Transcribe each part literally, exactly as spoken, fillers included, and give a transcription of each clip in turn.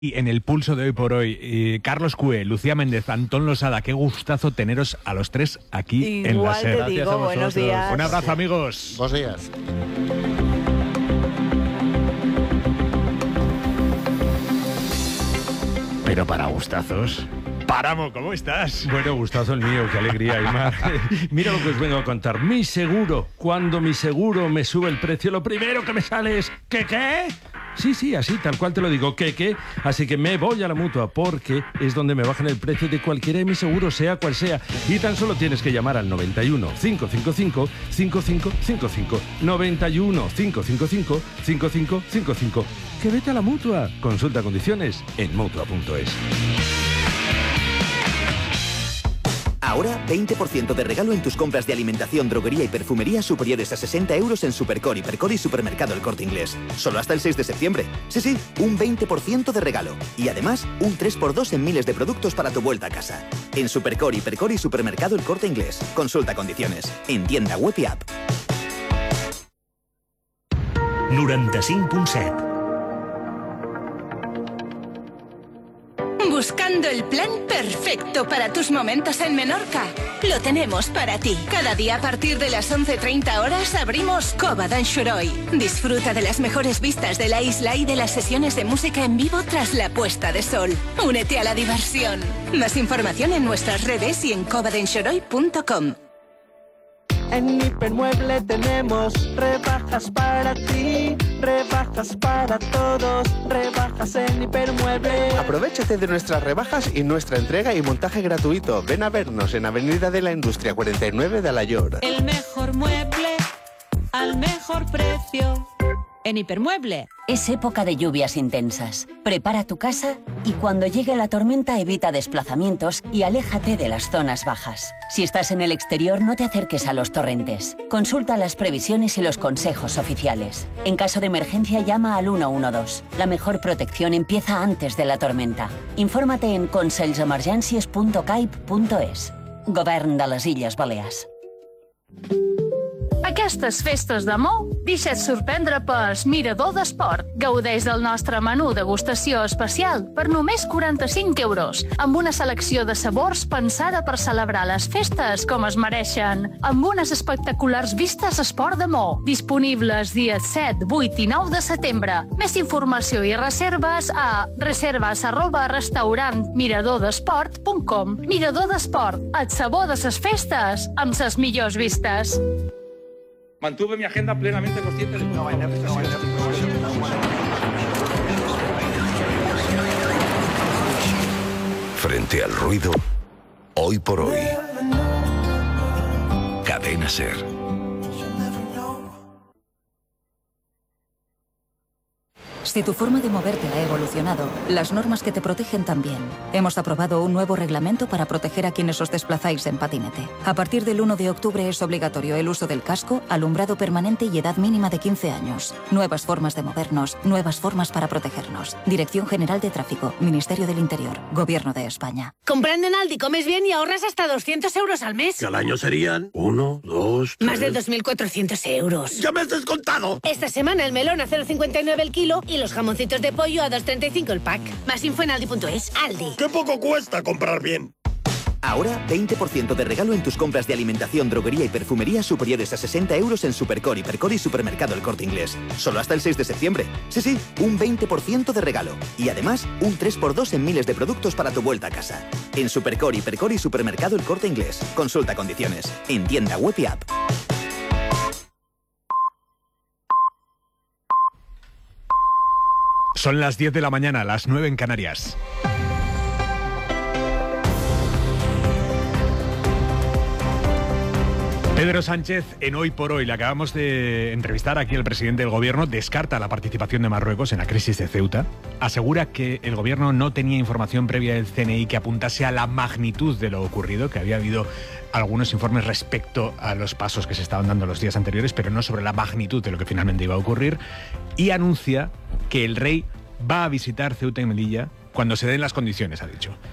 Y en el pulso de hoy por hoy, eh, Carlos Cue, Lucía Méndez, Antón Losada, qué gustazo teneros a los tres aquí Igual en la SER. te digo, buenos días. Un abrazo, amigos. Buenos días. Pero para gustazos... Páramo, ¿cómo estás? Bueno, gustazo el mío, qué alegría, Aymar. Mira lo que os vengo a contar. Mi seguro, cuando mi seguro me sube el precio, lo primero que me sale es ¿qué qué? Sí, sí, así, tal cual te lo digo, ¿qué qué? Así que me voy a la Mutua porque es donde me bajan el precio de cualquiera de mis seguros, sea cual sea. Y tan solo tienes que llamar al noventa y uno, cinco cinco cinco, cinco cinco cinco cinco. noventa y uno, cinco cinco cinco, cinco cinco cinco cinco. Que vete a la Mutua. Consulta condiciones en mutua punto es. Ahora, veinte por ciento de regalo en tus compras de alimentación, droguería y perfumería superiores a sesenta euros en Supercore, Hipercore y Supermercado El Corte Inglés. Solo hasta el seis de septiembre. Sí, sí, un veinte por ciento de regalo. Y además, un tres por dos en miles de productos para tu vuelta a casa. En Supercore, Hipercore y Supermercado El Corte Inglés. Consulta condiciones. En tienda web y app. noranta-cinc punt set. Buscando el plan perfecto para tus momentos en Menorca. Lo tenemos para ti. Cada día a partir de las once treinta horas abrimos Cova d'en Xuroi. Disfruta de las mejores vistas de la isla y de las sesiones de música en vivo tras la puesta de sol. Únete a la diversión. Más información en nuestras redes y en cova d'en xuroi punto com. En Hipermueble tenemos rebajas para ti, rebajas para todos, rebajas en Hipermueble. Aprovéchate de nuestras rebajas y nuestra entrega y montaje gratuito. Ven a vernos en Avenida de la Industria cuarenta y nueve de Alayor. El mejor mueble al mejor precio. En Hipermueble. Es época de lluvias intensas. Prepara tu casa y cuando llegue la tormenta evita desplazamientos y aléjate de las zonas bajas. Si estás en el exterior, no te acerques a los torrentes. Consulta las previsiones y los consejos oficiales. En caso de emergencia, llama al uno uno dos. La mejor protección empieza antes de la tormenta. Infórmate en consells emergències punto caip punto es. Govern de les Illes Balears. Aquestes festes d'amor, deixa't sorprendre pels Mirador d'Esport. Gaudeix del nostre menú degustació especial per només quaranta-cinc euros, amb una selecció de sabors pensada per celebrar les festes com es mereixen, amb unes espectaculars vistes Esport d'Amor, disponibles dies set, vuit i nou de setembre. Més informació i reserves a reserves arroba restaurant mirador d'esport punt com. Mirador d'Esport, el sabor de ses festes amb ses millors vistes. Mantuve mi agenda plenamente consciente de... No, no, no, Frente al ruido, hoy por hoy. Cadena SER. Si tu forma de moverte ha evolucionado, las normas que te protegen también. Hemos aprobado un nuevo reglamento para proteger a quienes os desplazáis en patinete. A partir del uno de octubre es obligatorio el uso del casco, alumbrado permanente y edad mínima de quince años. Nuevas formas de movernos, nuevas formas para protegernos. Dirección General de Tráfico, Ministerio del Interior, Gobierno de España. Comprando en Aldi comes bien y ahorras hasta doscientos euros al mes. Que al año serían uno, dos, tres... Más de dos mil cuatrocientos euros. ¡Ya me has descontado! Esta semana el melón a cero coma cincuenta y nueve el kilo y los jamoncitos de pollo a dos coma treinta y cinco el pack. Más info en aldi punto es. Aldi. ¡Qué poco cuesta comprar bien! Ahora, veinte por ciento de regalo en tus compras de alimentación, droguería y perfumería superiores a sesenta euros en Supercore, Hipercore y Supermercado El Corte Inglés. Solo hasta el seis de septiembre. Sí, sí, un veinte por ciento de regalo. Y además, un tres por dos en miles de productos para tu vuelta a casa. En Supercore, Hipercore y Supermercado El Corte Inglés. Consulta condiciones. En tienda web y app. Son las diez de la mañana, las nueve en Canarias. Pedro Sánchez, en Hoy por Hoy, le acabamos de entrevistar aquí el presidente del gobierno, descarta la participación de Marruecos en la crisis de Ceuta, asegura que el gobierno no tenía información previa del C N I que apuntase a la magnitud de lo ocurrido, que había habido algunos informes respecto a los pasos que se estaban dando los días anteriores, pero no sobre la magnitud de lo que finalmente iba a ocurrir, y anuncia que el rey va a visitar Ceuta y Melilla cuando se den las condiciones, ha dicho.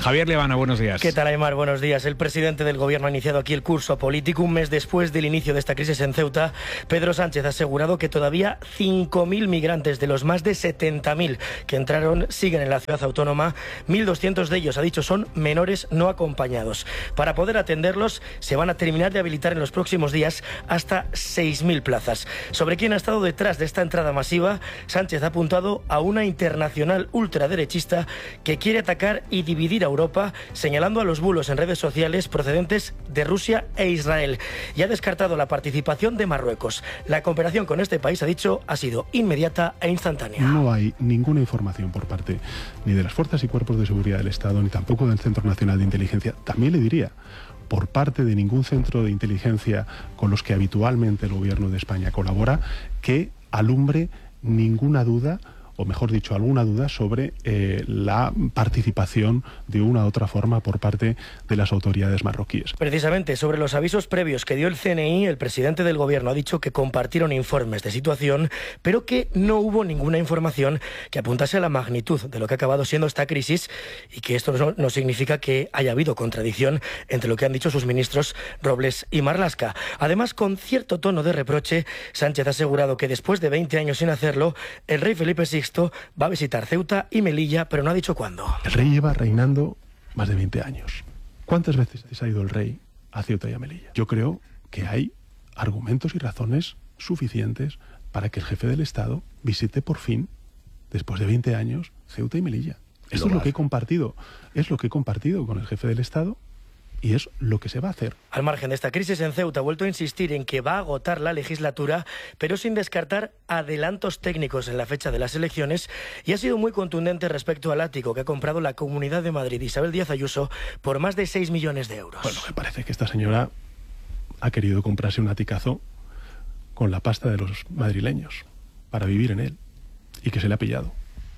Javier Levana, buenos días. ¿Qué tal, Aymar? Buenos días. El presidente del Gobierno ha iniciado aquí el curso político. Un mes después del inicio de esta crisis en Ceuta, Pedro Sánchez ha asegurado que todavía cinco mil migrantes de los más de setenta mil que entraron siguen en la ciudad autónoma. mil doscientos de ellos, ha dicho, son menores no acompañados. Para poder atenderlos, se van a terminar de habilitar en los próximos días hasta seis mil plazas. Sobre quién ha estado detrás de esta entrada masiva, Sánchez ha apuntado a una internacional ultraderechista que quiere atacar y dividir a Europa, señalando a los bulos en redes sociales procedentes de Rusia e Israel, y ha descartado la participación de Marruecos. La cooperación con este país, ha dicho, ha sido inmediata e instantánea. No hay ninguna información por parte ni de las fuerzas y cuerpos de seguridad del Estado, ni tampoco del Centro Nacional de Inteligencia. También le diría, por parte de ningún centro de inteligencia con los que habitualmente el Gobierno de España colabora, que alumbre ninguna duda, o mejor dicho, alguna duda sobre eh, la participación de una u otra forma por parte de las autoridades marroquíes. Precisamente sobre los avisos previos que dio el C N I, el presidente del Gobierno ha dicho que compartieron informes de situación, pero que no hubo ninguna información que apuntase a la magnitud de lo que ha acabado siendo esta crisis, y que esto no, no significa que haya habido contradicción entre lo que han dicho sus ministros Robles y Marlaska. Además, con cierto tono de reproche, Sánchez ha asegurado que después de veinte años sin hacerlo, el rey Felipe sexto va a visitar Ceuta y Melilla, pero no ha dicho cuándo. El rey lleva reinando más de veinte años. ¿Cuántas veces ha ido el rey a Ceuta y a Melilla? Yo creo que hay argumentos y razones suficientes para que el jefe del Estado visite por fin, después de veinte años, Ceuta y Melilla. Esto es lo que he compartido, es lo que he compartido con el jefe del Estado. Y es lo que se va a hacer. Al margen de esta crisis en Ceuta, ha vuelto a insistir en que va a agotar la legislatura, pero sin descartar adelantos técnicos en la fecha de las elecciones, y ha sido muy contundente respecto al ático que ha comprado la Comunidad de Madrid, Isabel Díaz Ayuso, por más de seis millones de euros. Bueno, me parece que esta señora ha querido comprarse un aticazo con la pasta de los madrileños para vivir en él, y que se le ha pillado.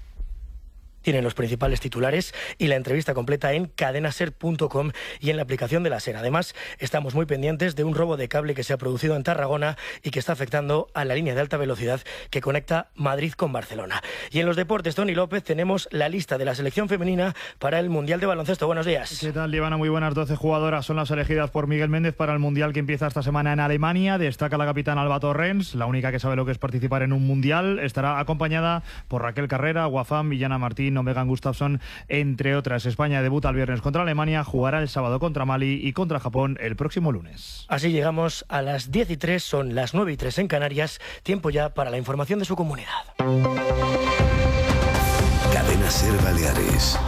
Tienen los principales titulares y la entrevista completa en cadenaser punto com y en la aplicación de la SER. Además, estamos muy pendientes de un robo de cable que se ha producido en Tarragona y que está afectando a la línea de alta velocidad que conecta Madrid con Barcelona. Y en los deportes, Toni López, tenemos la lista de la selección femenina para el Mundial de Baloncesto. Buenos días. ¿Qué tal, Llevana? Muy buenas. doce jugadoras son las elegidas por Miguel Méndez para el Mundial que empieza esta semana en Alemania. Destaca la capitana Alba Torrens, la única que sabe lo que es participar en un Mundial. Estará acompañada por Raquel Carrera, Guafán, Villana Martín, Megan Gustafsson, entre otras. España debuta el viernes contra Alemania, jugará el sábado contra Mali y contra Japón el próximo lunes. Así llegamos a las diez y tres, son las nueve y tres en Canarias. Tiempo ya para la información de su comunidad. Cadena Ser Baleares.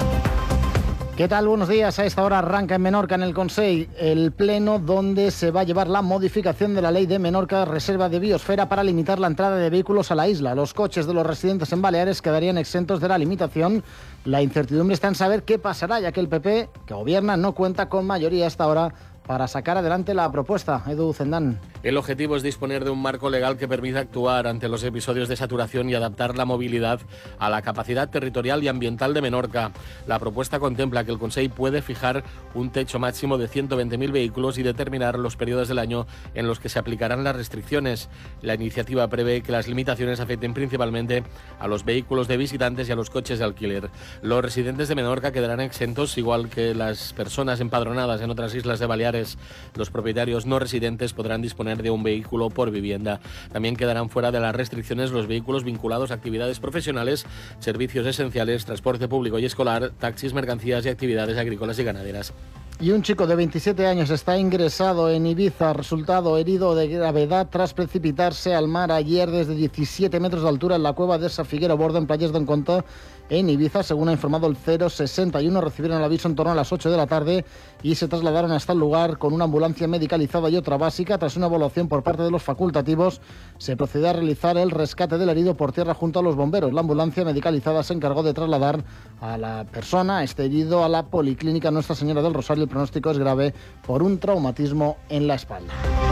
¿Qué tal? Buenos días. A esta hora arranca en Menorca, en el Consell, el pleno donde se va a llevar la modificación de la ley de Menorca, reserva de biosfera, para limitar la entrada de vehículos a la isla. Los coches de los residentes en Baleares quedarían exentos de la limitación. La incertidumbre está en saber qué pasará, ya que el P P, que gobierna, no cuenta con mayoría hasta ahora para sacar adelante la propuesta. Edu Zendán. El objetivo es disponer de un marco legal que permita actuar ante los episodios de saturación y adaptar la movilidad a la capacidad territorial y ambiental de Menorca. La propuesta contempla que el Consell puede fijar un techo máximo de ciento veinte mil vehículos y determinar los periodos del año en los que se aplicarán las restricciones. La iniciativa prevé que las limitaciones afecten principalmente a los vehículos de visitantes y a los coches de alquiler. Los residentes de Menorca quedarán exentos, igual que las personas empadronadas en otras islas de Baleares. Los propietarios no residentes podrán disponer de un vehículo por vivienda. También quedarán fuera de las restricciones los vehículos vinculados a actividades profesionales, servicios esenciales, transporte público y escolar, taxis, mercancías y actividades agrícolas y ganaderas. Y un chico de veintisiete años está ingresado en Ibiza, resultado herido de gravedad tras precipitarse al mar ayer desde diecisiete metros de altura en la cueva de Sa Figuera Borda, en Playas d'Enconta, en Ibiza. Según ha informado el cero sesenta y uno, recibieron el aviso en torno a las ocho de la tarde y se trasladaron hasta el lugar con una ambulancia medicalizada y otra básica. Tras una evaluación por parte de los facultativos, se procedió a realizar el rescate del herido por tierra junto a los bomberos. La ambulancia medicalizada se encargó de trasladar a la persona, este herido, a la Policlínica Nuestra Señora del Rosario. El pronóstico es grave por un traumatismo en la espalda.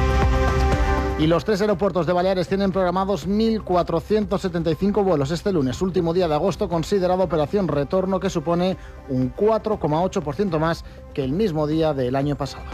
Y los tres aeropuertos de Baleares tienen programados mil cuatrocientos setenta y cinco vuelos este lunes, último día de agosto, considerado operación retorno, que supone un cuatro coma ocho por ciento más que el mismo día del año pasado.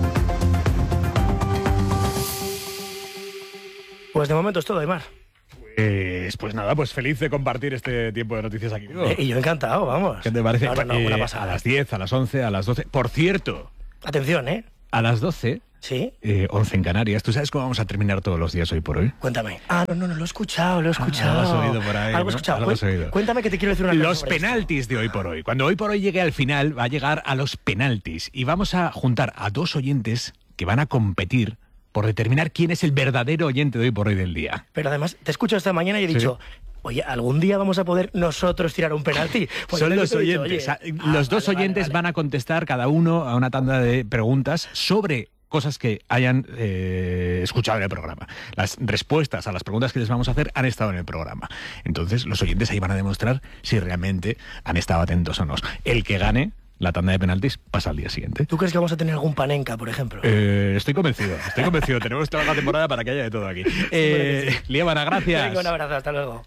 Pues de momento es todo, Aymar. Pues, pues nada, pues feliz de compartir este tiempo de noticias aquí. ¿No? Eh, y yo encantado, vamos. ¿Qué te parece? No, no, no, Eh, una pasada. a las diez, a las once, a las doce. Por cierto, Atención, ¿eh? a las doce, ¿Sí? eh, once en Canarias. ¿Tú sabes cómo vamos a terminar todos los días hoy por hoy? Cuéntame. Ah, no, no, no, lo he escuchado, lo he escuchado. Ah, lo has oído por ahí, Algo ¿no? he escuchado. Algo has Cuen- oído. Cuéntame que te quiero decir una cosa Los sobre esto. penaltis de hoy por hoy. Cuando hoy por hoy llegue al final, va a llegar a los penaltis. Y vamos a juntar a dos oyentes que van a competir por determinar quién es el verdadero oyente de hoy por hoy del día. Pero además, te escucho esta mañana y he Sí. dicho, oye, ¿algún día vamos a poder nosotros tirar un penalti? Pues Son yo los te he dicho, oyentes. oye, Ah, ah, los dos vale, vale, oyentes vale. van a contestar cada uno a una tanda de preguntas sobre cosas que hayan eh, escuchado en el programa. Las respuestas a las preguntas que les vamos a hacer han estado en el programa. Entonces, los oyentes ahí van a demostrar si realmente han estado atentos o no. El que gane la tanda de penaltis pasa al día siguiente. ¿Tú crees que vamos a tener algún panenca, por ejemplo? Eh, estoy convencido, estoy convencido. Tenemos toda la temporada para que haya de todo aquí. Eh, Liébana, gracias. Venga, un abrazo, hasta luego.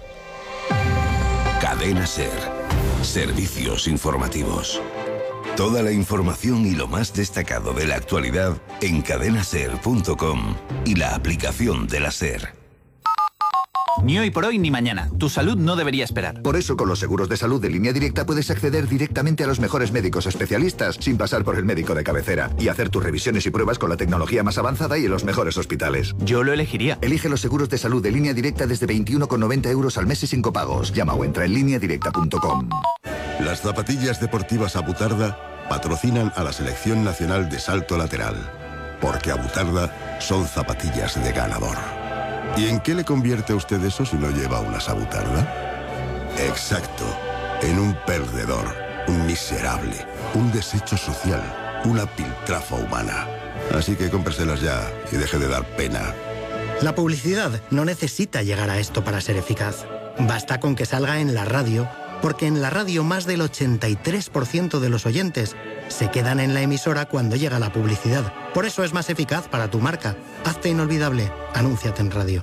Cadena Ser. Servicios informativos. Toda la información y lo más destacado de la actualidad en cadenaser punto com y la aplicación de la Ser. Ni hoy por hoy ni mañana. Tu salud no debería esperar. Por eso, con los seguros de salud de Línea Directa puedes acceder directamente a los mejores médicos especialistas sin pasar por el médico de cabecera y hacer tus revisiones y pruebas con la tecnología más avanzada y en los mejores hospitales. Yo lo elegiría. Elige los seguros de salud de Línea Directa desde veintiuno con noventa euros al mes y sin copagos. Llama o entra en línea directa punto com. Las zapatillas deportivas Abutarda patrocinan a la Selección Nacional de Salto Lateral, porque Abutarda son zapatillas de ganador. ¿Y en qué le convierte a usted eso si no lleva una Abutarda? Exacto, en un perdedor, un miserable, un desecho social, una piltrafa humana. Así que cómpreselas ya y deje de dar pena. La publicidad no necesita llegar a esto para ser eficaz. Basta con que salga en la radio, porque en la radio más del ochenta y tres por ciento de los oyentes se quedan en la emisora cuando llega la publicidad. Por eso es más eficaz para tu marca. Hazte inolvidable. Anúnciate en radio.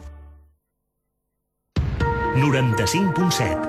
noranta-cinc punt set.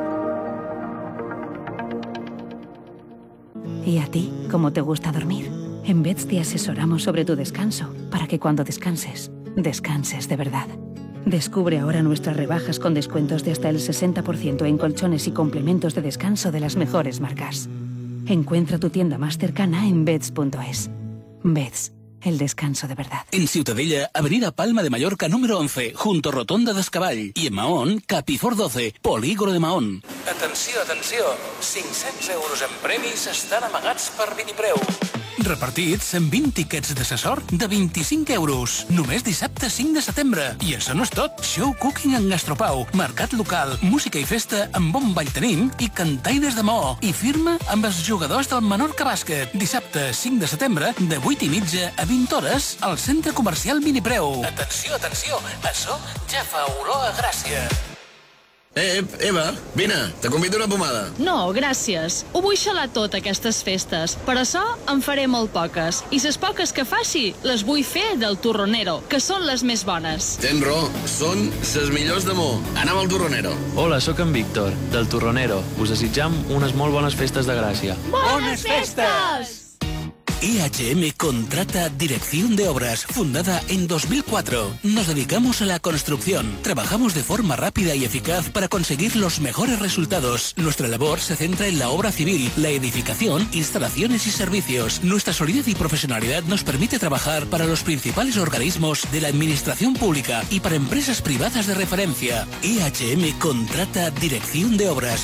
¿Y a ti, cómo te gusta dormir? En Beds te asesoramos sobre tu descanso, para que cuando descanses, descanses de verdad. Descubre ahora nuestras rebajas con descuentos de hasta el sesenta por ciento en colchones y complementos de descanso de las mejores marcas. Encuentra tu tienda más cercana en beds punto es. Beds, el descanso de verdad. En Ciutadella, Avenida Palma de Mallorca número once, junto Rotonda d'Escavall. I en Mahón, Capifor doce, Polígono de Mahón. Atenció, atenció. cinc-cents euros en premis estan amagats per Vinipreu. Repartits en vint tiquets d'assessor de vint-i-cinc euros. Només dissabte cinc de setembre. I això no és tot. Show cooking en Gastropau, mercat local, música i festa amb bon ball tenim i cantaires de Maó. I firma amb els jugadors del Menorca Bàsquet. Dissabte cinc de setembre, de vuit i mitja a vint hores, al Centre Comercial Vinipreu. Atenció, atenció. Això ja fa olor a Gràcia. Eh, Eva, vine, te convido una pomada. No, gràcies. Ho vull xalar tot, aquestes festes. Per això en faré molt poques. I les poques que faci, les vull fer del Turronero, que són les més bones. Tens raó, són ses millors de Mo. Anem al Turronero. Hola, sóc en Víctor, del Turronero. Us desitjam unes molt bones festes de Gràcia. Bones festes! E H M contrata Dirección de Obras, fundada en dos mil cuatro. Nos dedicamos a la construcción. Trabajamos de forma rápida y eficaz para conseguir los mejores resultados. Nuestra labor se centra en la obra civil, la edificación, instalaciones y servicios. Nuestra solidez y profesionalidad nos permite trabajar para los principales organismos de la administración pública y para empresas privadas de referencia. E H M contrata Dirección de Obras.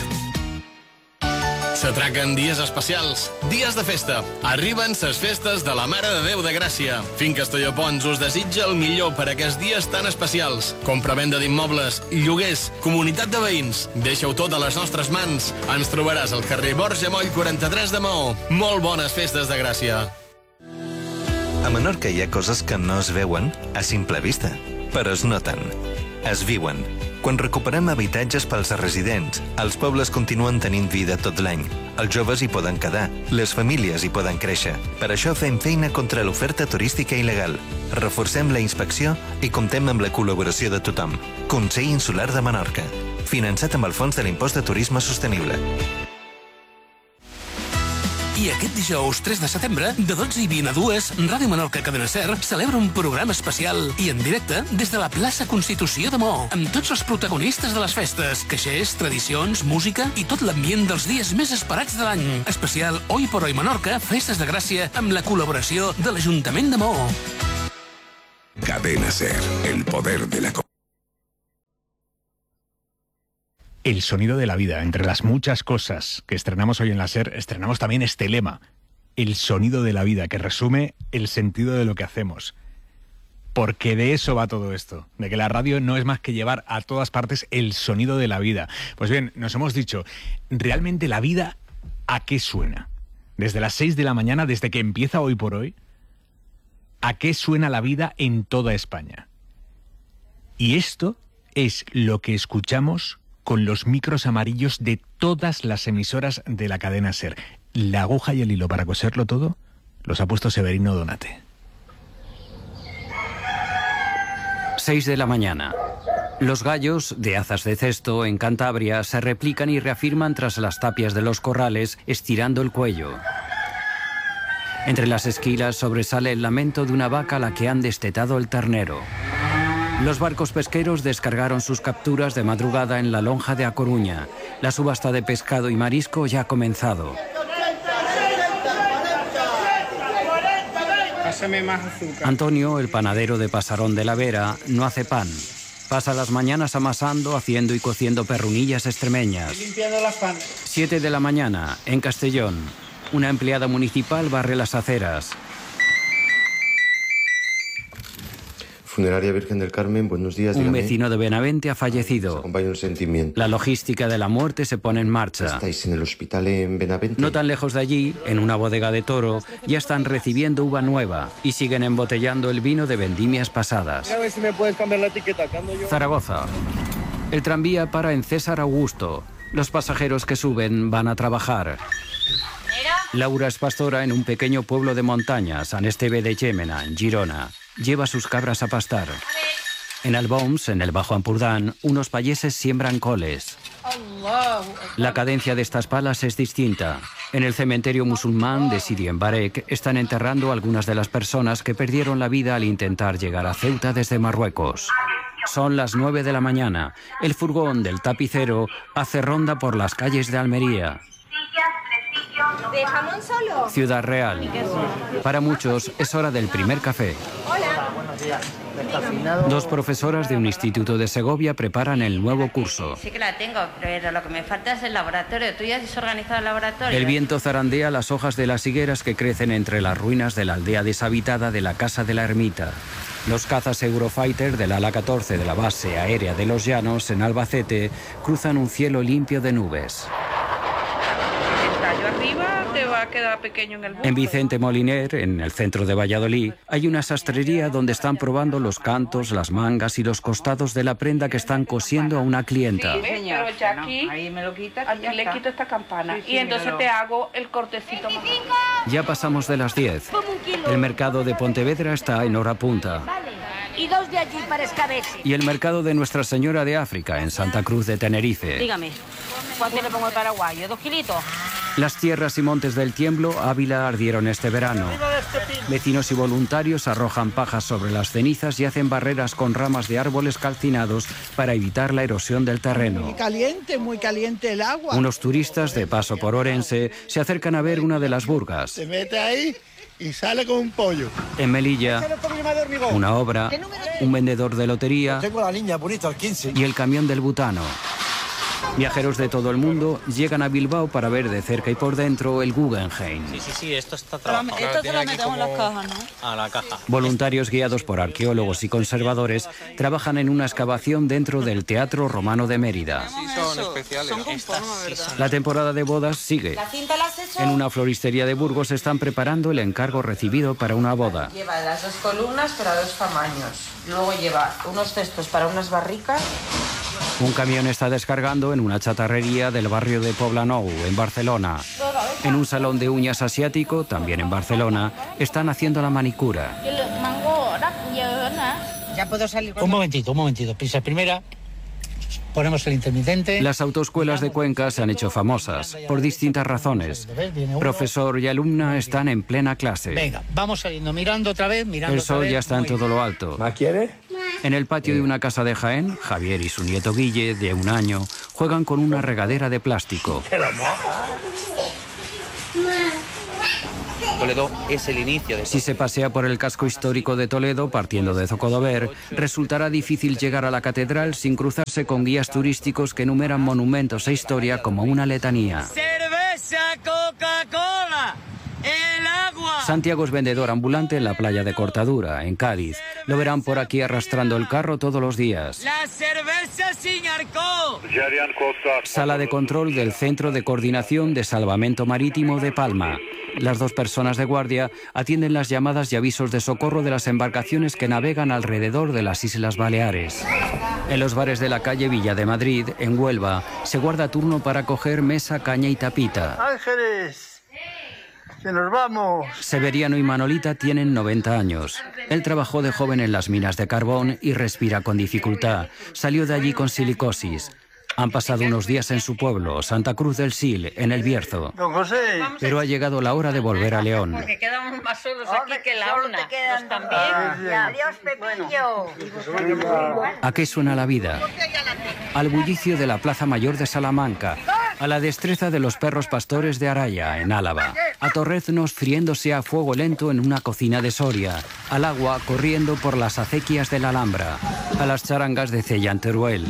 S'atraquen dies especials, dies de festa. Arriben ses festes de la Mare de Déu de Gràcia. Finca Estollapons us desitja el millor per a aquests dies tan especials. Compra-venda d'immobles, lloguers, comunitat de veïns. Deixa-ho tot a les nostres mans. Ens trobaràs al carrer Borja Moll quaranta-tres de Maó. Molt bones festes de Gràcia. A Menorca hi ha coses que no es veuen a simple vista, però es noten, es viuen. Quan recuperem habitatges pels residents, els pobles continuen tenint vida tot l'any. Els joves hi poden quedar, les famílies hi poden créixer. Per això fem feina contra l'oferta turística il·legal. Reforcem la inspecció i comptem amb la col·laboració de tothom. Consell Insular de Menorca. Finançat amb el Fons de l'Impost de Turisme Sostenible. I aquest dijous tres de setembre, de dotze i vint a dues, Ràdio Menorca Cadena Ser celebra un programa especial i en directe des de la plaça Constitució de Maó, amb tots els protagonistes de les festes, caixers, tradicions, música i tot l'ambient dels dies més esperats de l'any. Especial Hoy por Hoy Menorca, Festes de Gràcia, amb la col·laboració de l'Ajuntament de Maó. Cadena Ser, el poder de la... El sonido de la vida. Entre las muchas cosas que estrenamos hoy en la SER, estrenamos también este lema, el sonido de la vida, que resume el sentido de lo que hacemos. Porque de eso va todo esto, de que la radio no es más que llevar a todas partes el sonido de la vida. Pues bien, nos hemos dicho, ¿realmente la vida a qué suena? Desde las seis de la mañana, desde que empieza Hoy por Hoy, ¿a qué suena la vida en toda España? Y esto es lo que escuchamos con los micros amarillos de todas las emisoras de la cadena SER. La aguja y el hilo para coserlo todo los ha puesto Severino Donate. seis de la mañana. Los gallos de Azas de Cesto, en Cantabria, se replican y reafirman tras las tapias de los corrales, estirando el cuello. Entre las esquilas sobresale el lamento de una vaca a la que han destetado el ternero. Los barcos pesqueros descargaron sus capturas de madrugada en la lonja de A Coruña. La subasta de pescado y marisco ya ha comenzado. Pásame más azúcar. Antonio, el panadero de Pasarón de la Vera, no hace pan. Pasa las mañanas amasando, haciendo y cociendo perrunillas extremeñas. Limpiando las panes. Siete de la mañana, en Castellón. Una empleada municipal barre las aceras. Funeraria Virgen del Carmen, buenos días. Un dígame. vecino de Benavente ha fallecido. Acompaña un sentimiento. La logística de la muerte se pone en marcha. ¿Estáis en el hospital en Benavente? No tan lejos de allí, en una bodega de Toro, ya están recibiendo uva nueva y siguen embotellando el vino de vendimias pasadas. A ver si me puedes cambiar la etiqueta. Que ando yo... Zaragoza. El tranvía para en César Augusto. Los pasajeros que suben van a trabajar. Laura es pastora en un pequeño pueblo de montaña, San Esteve de Llémena, en Girona. Lleva sus cabras a pastar. En Alboms, en el Bajo Ampurdán, unos payeses siembran coles. La cadencia de estas palas es distinta. En el cementerio musulmán de Sidi en Barek están enterrando algunas de las personas que perdieron la vida al intentar llegar a Ceuta desde Marruecos. Son las nueve de la mañana. El furgón del tapicero hace ronda por las calles de Almería. ¿De jamón solo? Ciudad Real. Para muchos es hora del primer café. Hola. Buenos días. Dos profesoras de un instituto de Segovia preparan el nuevo curso. Sí que la tengo, pero lo que me falta es el laboratorio. ¿Tú ya has organizado el laboratorio? El viento zarandea las hojas de las higueras que crecen entre las ruinas de la aldea deshabitada de la Casa de la Ermita. Los cazas Eurofighter del ala catorce de la base aérea de Los Llanos, en Albacete, cruzan un cielo limpio de nubes. Arriba te va a quedar pequeño en el busto. En Vicente Moliner, en el centro de Valladolid, hay una sastrería donde están probando los cantos, las mangas y los costados de la prenda que están cosiendo a una clienta. Sí, pero ya aquí, ahí me lo quitas, aquí le quito esta campana sí, sí, y entonces lo... te hago el cortecito más. Ya pasamos de las diez. El mercado de Pontevedra está en hora punta. Vale. Y dos de allí para escabeche. Y el mercado de Nuestra Señora de África, en Santa Cruz de Tenerife. Dígame, ¿cuánto le pongo el paraguayo? ¿Dos kilitos? Las tierras y montes del Tiemblo, Ávila, ardieron este verano. Vecinos y voluntarios arrojan pajas sobre las cenizas y hacen barreras con ramas de árboles calcinados para evitar la erosión del terreno. Muy caliente, muy caliente el agua. Unos turistas de paso por Orense se acercan a ver una de las burgas. Se mete ahí y sale con un pollo. En Melilla, una obra, un vendedor de lotería Tengo la niña bonita, el quince. y el camión del butano. Viajeros de todo el mundo llegan a Bilbao para ver de cerca y por dentro el Guggenheim. Sí, sí, sí, esto está trabajado. Esto te lo metemos en las cajas, ¿no? A la caja. Voluntarios guiados por arqueólogos y conservadores trabajan en una excavación dentro del Teatro Romano de Mérida. Sí, son especiales. Son con forma, ¿verdad? La temporada de bodas sigue. ¿La cinta la has hecho? En una floristería de Burgos están preparando el encargo recibido para una boda. Lleva las dos columnas para dos tamaños. Luego lleva unos cestos para unas barricas. Un camión está descargando en una chatarrería del barrio de Poblenou, en Barcelona. En un salón de uñas asiático, también en Barcelona, están haciendo la manicura. Ya puedo salir. Un momentito, un momentito. Pisa primera. ponemos el intermitente. Las autoescuelas de Cuenca se han hecho famosas por distintas razones. Profesor y alumna están en plena clase. Venga, vamos saliendo, mirando otra vez, mirando El sol otra vez. ya está en todo lo alto. ¿Más quiere? En el patio de una casa de Jaén, Javier y su nieto Guille, de un año, juegan con una regadera de plástico. Toledo es el inicio de... Si se pasea por el casco histórico de Toledo, partiendo de Zocodover, resultará difícil llegar a la catedral sin cruzarse con guías turísticos que enumeran monumentos e historia como una letanía. ¡Cerveza, Coca-Cola! ¡El agua! Santiago es vendedor ambulante en la playa de Cortadura, en Cádiz. Lo verán por aquí arrastrando el carro todos los días. ¡La cerveza sin alcohol! Sala de control del Centro de Coordinación de Salvamento Marítimo de Palma. Las dos personas de guardia atienden las llamadas y avisos de socorro de las embarcaciones que navegan alrededor de las Islas Baleares. En los bares de la calle Villa de Madrid, en Huelva, se guarda turno para coger mesa, caña y tapita. Ángeles, que nos vamos. Severiano y Manolita tienen noventa años. Él trabajó de joven en las minas de carbón y respira con dificultad. Salió de allí con silicosis. Han pasado unos días en su pueblo, Santa Cruz del Sil, en el Bierzo. Don José. Pero ha llegado la hora de volver a León. Porque quedamos más solos aquí que la una. Nos también. Adiós, Pepillo. ¿A qué suena la vida? Al bullicio de la Plaza Mayor de Salamanca, a la destreza de los perros pastores de Araya, en Álava, a torreznos friéndose a fuego lento en una cocina de Soria, al agua corriendo por las acequias de la Alhambra, a las charangas de Cella en Teruel.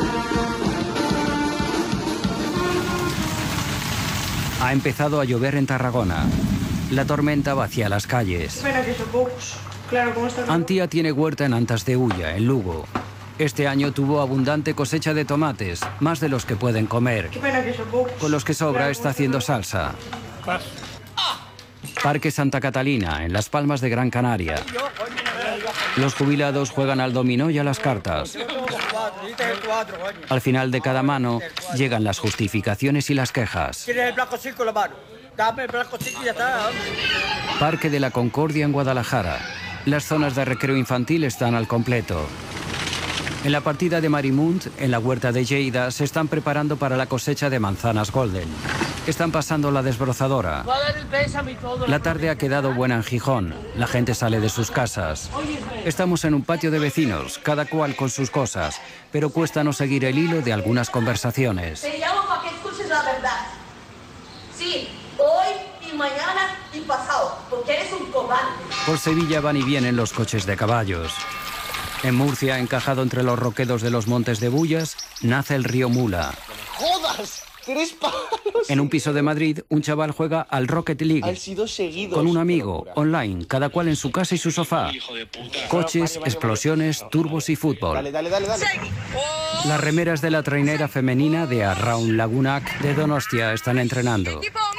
Ha empezado a llover en Tarragona. La tormenta vacía las calles. Espera, que son pocos. Claro, ¿cómo está? Antía tiene huerta en Antas de Ulla, en Lugo. Este año tuvo abundante cosecha de tomates, más de los que pueden comer. Qué pena que son pocos. Con los que sobra está haciendo salsa. Parque Santa Catalina, en Las Palmas de Gran Canaria. Los jubilados juegan al dominó y a las cartas. Al final de cada mano llegan las justificaciones y las quejas. ¿Quieres el blanco chico en la mano? Dame el blanco chico y ya está. Parque de la Concordia en Guadalajara. Las zonas de recreo infantil están al completo. En la partida de Marimunt, en la huerta de Lleida, se están preparando para la cosecha de manzanas Golden. Están pasando la desbrozadora. La tarde ha quedado buena en Gijón. La gente sale de sus casas. Estamos en un patio de vecinos, cada cual con sus cosas, pero cuesta no seguir el hilo de algunas conversaciones. Te llamo para que escuches la verdad. Sí, hoy y mañana y pasado, porque eres un cobarde. Por Sevilla van y vienen los coches de caballos. En Murcia, encajado entre los roquedos de los Montes de Bullas, nace el río Mula. ¡Jodas! ¡Tres palos! En un piso de Madrid, un chaval juega al Rocket League Han sido seguidos. con un amigo, online, cada cual en su casa y su sofá. Coches, explosiones, turbos y fútbol. Dale, dale, dale, dale. Las remeras de la trainera femenina de Arraun Lagunac de Donostia están entrenando.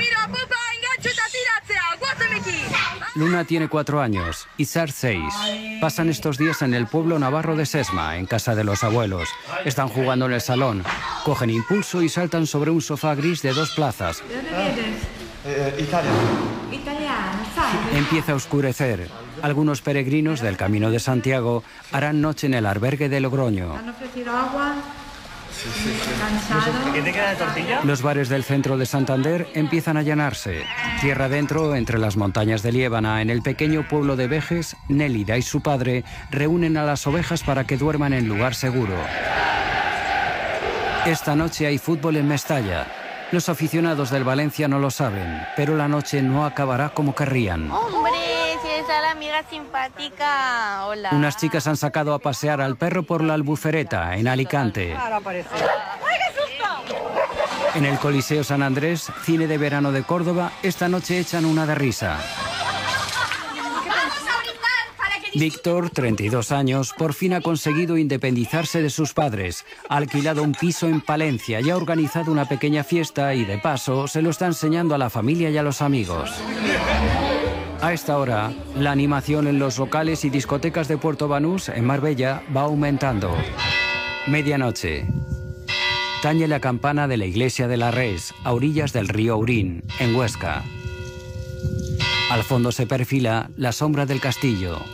Luna tiene cuatro años, Izar seis. Pasan estos días en el pueblo navarro de Sesma, en casa de los abuelos. Están jugando en el salón. Cogen impulso y saltan sobre un sofá gris de dos plazas. ¿De dónde vienes? Eh, Italia. Italiano, ¿sabes? Empieza a oscurecer. Algunos peregrinos del Camino de Santiago harán noche en el albergue de Logroño. ¿Han ofrecido agua? Sí, sí, sí. ¿Cansado? ¿Qué te queda de tortilla? Los bares del centro de Santander empiezan a llenarse. Tierra adentro, entre las montañas de Liébana, en el pequeño pueblo de Vejes, Nélida y su padre reúnen a las ovejas para que duerman en lugar seguro. Esta noche hay fútbol en Mestalla. Los aficionados del Valencia no lo saben, pero la noche no acabará como querrían. ¡Hombre! Si está la amiga simpática. Hola. Unas chicas han sacado a pasear al perro por la Albufereta, en Alicante. Ahora aparece. ¡Ay, qué susto! En el Coliseo San Andrés, cine de verano de Córdoba, esta noche echan una de risa. Víctor, treinta y dos años, por fin ha conseguido independizarse de sus padres. Ha alquilado un piso en Palencia y ha organizado una pequeña fiesta y, de paso, se lo está enseñando a la familia y a los amigos. A esta hora, la animación en los locales y discotecas de Puerto Banús, en Marbella, va aumentando. Medianoche. Tañe la campana de la iglesia de la Res, a orillas del río Urín, en Huesca. Al fondo se perfila la sombra del castillo,